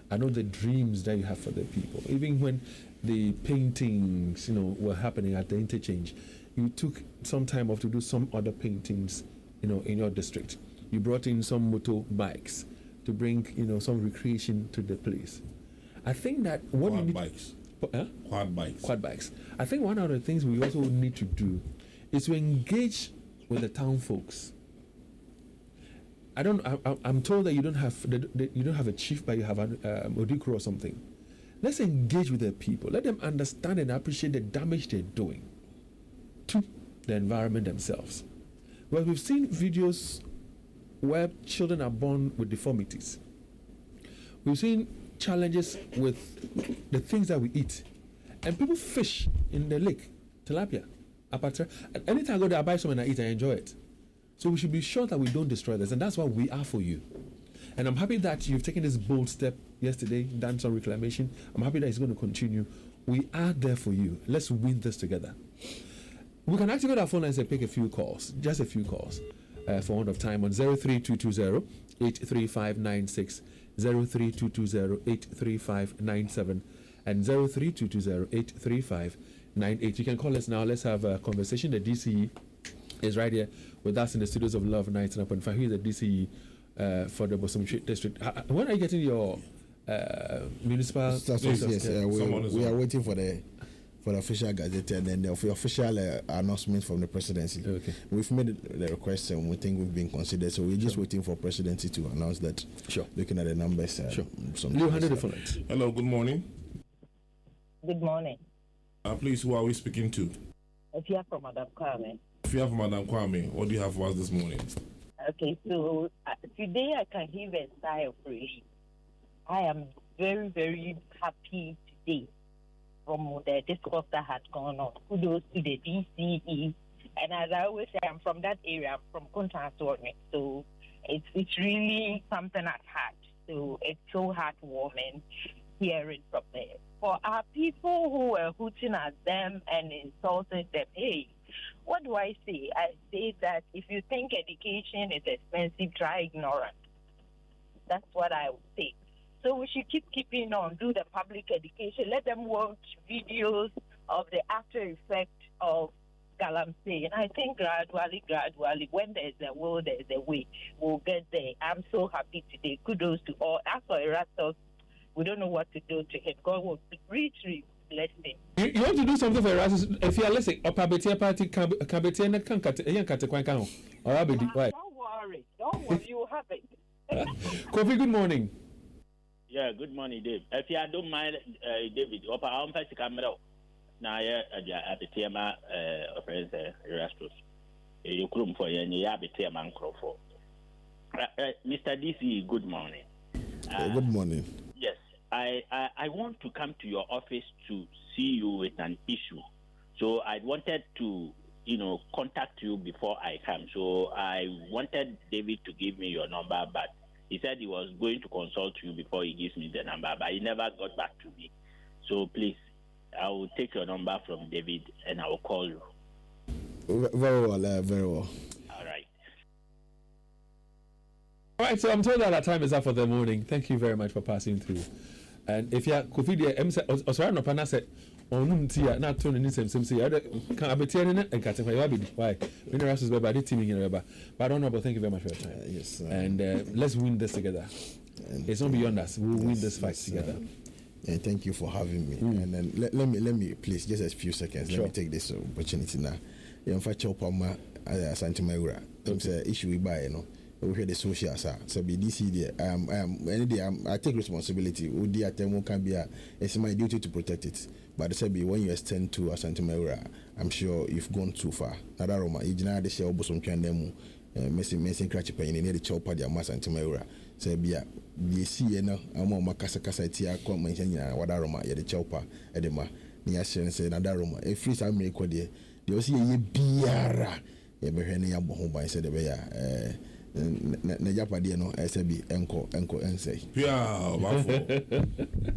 I know the dreams that you have for the people. Even when the paintings, were happening at the interchange, you took some time off to do some other paintings, in your district. You brought in some motorbikes to bring, some recreation to the place. I think that what quad we need bikes. Quad bikes. I think one of the things we also need to do is to engage with the town folks. I'm told that you don't have a chief, but you have an Odikro or something. Let's engage with the people. Let them understand and appreciate the damage they're doing to the environment themselves. Well, we've seen videos where children are born with deformities. We've seen challenges with the things that we eat. And people fish in the lake, tilapia, apatra. And anytime I go there, I buy some and I eat and I enjoy it. So we should be sure that we don't destroy this. And that's why we are for you. And I'm happy that you've taken this bold step yesterday, done some reclamation. I'm happy that it's going to continue. We are there for you. Let's win this together. We can activate our phone lines and pick a few calls, just a few calls, for want of time, on 03220-83596, 03220-83597, and 03220-83598. You can call us now. Let's have a conversation. The DCE is right here with us in the studios of Love 99.5. Here's the DCE for the Bosomtwe district. When are you getting your municipal? Yes, we are waiting for the official gazette and then the official announcement from the presidency. Okay. We've made the request and we think we've been considered. So we're just waiting for presidency to announce that. Sure. Looking at the numbers. Sure. Leo, handle the phone. Hello, good morning. Good morning. Please, who are we speaking to? If you are from Madam Kwame. Madam Kwame, what do you have for us this morning? Okay, so today I can give a sigh of relief. I am very, very happy today from the discourse that had gone on. Kudos to the DCE. And as I always say, I'm from that area. I'm from Kuntaswani. So it's really something I've had. So it's so heartwarming hearing from there. For our people who were hooting at them and insulting them, hey, what do I say? I say that if you think education is expensive, try ignorance. That's what I would say. So we should keeping on, do the public education. Let them watch videos of the after effect of Galamsey. And I think gradually, when there's a will, there's a way. We'll get there. I'm so happy today. Kudos to all. As for Erastus, we don't know what to do to him. God will richly bless him. You want to do something for Erastus? If you are listening, Opabetia party can be Don't worry, you will have it. Kofi, good morning. Yeah, good morning, Dave. If you don't mind, David, Opa, I'm passing camera. Now, at the Tiama, friends, Erastus. You come for you, and you have a Tiama Crawford. Mr. DC, good morning. Good morning. Yes, I want to come to your office to see you with an issue. So I wanted to, contact you before I come. So I wanted David to give me your number, but he said he was going to consult you before he gives me the number, but he never got back to me. So please, I will take your number from David and I will call you. Very well, very well. All right. All right, so I'm told that our time is up for the morning. Thank you very much for passing through. And if you are Kofi, sorry, no, Pana said, Tia, not turning in some say, I can't be telling it and cutting my baby. Why? Minerals is by the team in But I don't know, but thank you very much for your time. Yes. And let's win this together. It's not beyond us. We'll win this fight together. And thank you for having me. And then let me please, just a few seconds. Sure. Let me take this opportunity now. In fact, Chopama, Santa Maura, it's an issue we buy, we hear the social so be DC there. I take responsibility. Can be it's my duty to protect it. But when you extend to Asante Maura, I'm sure you've gone too far. Nadaroma, Ijina de shell bosom candemu, messing cratch pain in the chopper, the Asante Maura. Say be see no, I'm on Macasa tia, come mention Wadaroma, the chopper, edema, near Shen say Nadaroma, a free time make what they see a biara, a behany home by said the na Japadia no SB enko ense. Yeah,